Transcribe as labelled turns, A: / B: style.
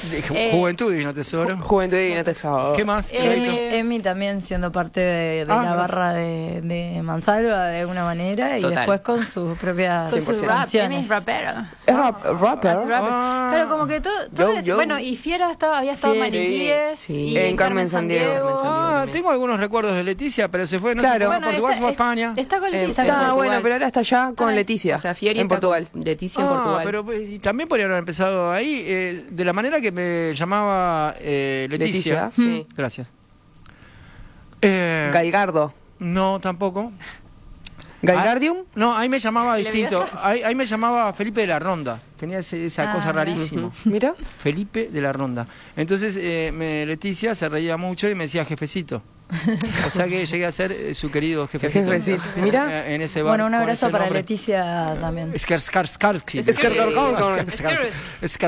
A: Juventud Divino Tesoro.
B: Juventud Divino Tesoro.
A: ¿Qué más?
C: Emi también siendo parte de la barra de Mansalva de alguna manera y
B: Total.
C: después con sus propias
D: Con su rap, Emi
C: canciones.
D: es rapero.
B: Es rapper.
D: Pero como que todo
B: Yo.
D: bueno, y Fiera había estado en Mariquíes
B: Sí.
D: y
B: En Carmen Sandiego.
A: Tengo algunos recuerdos de Leticia, pero se fue, no
B: Claro.
A: sé, por Portugal, se fue a España.
D: Está con Leticia.
B: Está
E: Portugal.
B: bueno, pero ahora está allá con Leticia.
E: O sea, Fieri
B: en
E: está
B: Portugal.
E: con Leticia en Portugal.
A: Pero y también podrían haber empezado ahí, de la manera que me llamaba Leticia.
B: sí.
A: Gracias.
B: Galgardo.
A: No, tampoco.
B: Galgardium.
A: No, ahí me llamaba distinto.
D: Leviosa.
A: Ahí me llamaba Felipe de la Ronda. Tenía esa cosa rarísima.
B: Mira.
A: Felipe de la Ronda. Entonces Leticia se reía mucho y me decía jefecito. O sea que llegué a ser su querido jefecito.
B: Jefecito. Mira.
A: En ese bar.
C: Bueno, un
A: con
C: abrazo
A: ese
C: para
A: nombre.
C: Leticia también.
A: Skarsgård.
B: Skarsgård.